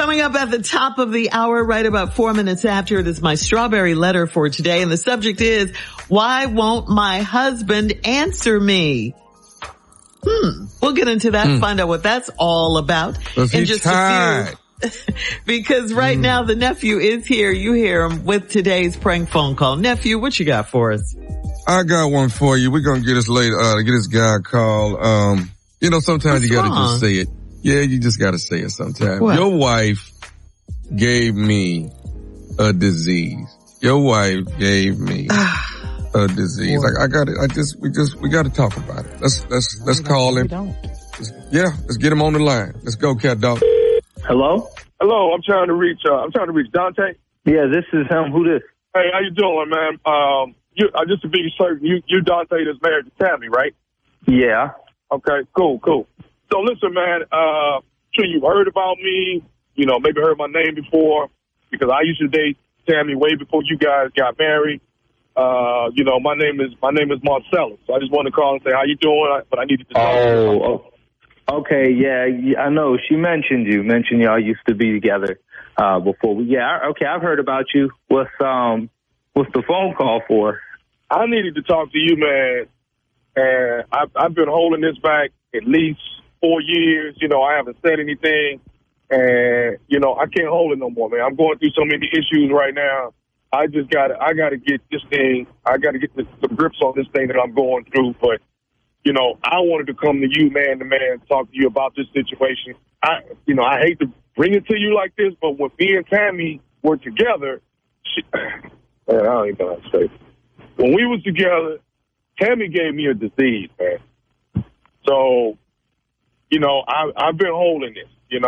Coming up at the top of the hour, right about 4 minutes after, it is my strawberry letter for today. And the subject is, why won't my husband answer me? We'll get into that, find out what that's all about in just a few. Because right now the nephew is here. You hear him with today's prank phone call. Nephew, what you got for us? I got one for you. We're going to get this get this guy a call. Sometimes you got to just say it. Yeah, you just got to say it sometimes. What? Your wife gave me a disease. Your wife gave me a disease. I got it. We got to talk about it. Let's call him. Let's get him on the line. Let's go, cat dog. Hello? Hello, I'm trying to reach Dante. Yeah, this is him. Who this? Hey, how you doing, man? Just to be certain, you Dante that's married to Tammy, right? Yeah. Okay, cool. So listen, man, sure you've heard about me, maybe heard my name before, because I used to date Tammy way before you guys got married. My name is Marcellus. So I just wanted to call and say how you doing, but I needed to talk to you. Okay, yeah, I know. She mentioned y'all used to be together before. Okay, I've heard about you. What's the phone call for? I needed to talk to you, man, and I've been holding this back at least 4 years. I haven't said anything, and I can't hold it no more, man. I'm going through so many issues right now. I gotta get this thing. I gotta get the grips on this thing that I'm going through, but. I wanted to come to you, man to man, talk to you about this situation. I hate to bring it to you like this, but when me and Tammy were together, man, I don't even know how to say it. When we was together, Tammy gave me a disease, man. So, I've been holding this, and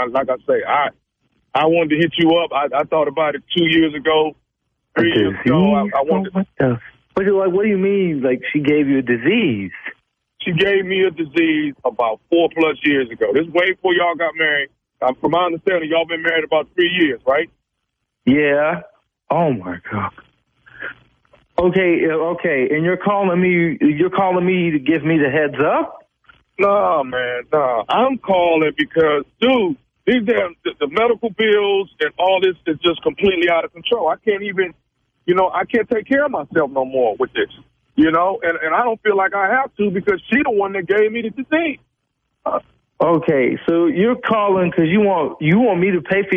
I wanted to hit you up. I thought about it 2 years ago, 3 years ago. I wanted to. What do you mean, like she gave you a disease? She gave me a disease about 4+ years ago. This is way before y'all got married. From my understanding, y'all been married about 3 years, right? Yeah. Oh my God. Okay. And you're calling me to give me the heads up? No, man, no. I'm calling because, dude, the medical bills and all this is just completely out of control. I can't even, I can't take care of myself no more with this. And I don't feel like I have to because she's the one that gave me the disease. Okay, so you're calling because you want me to pay for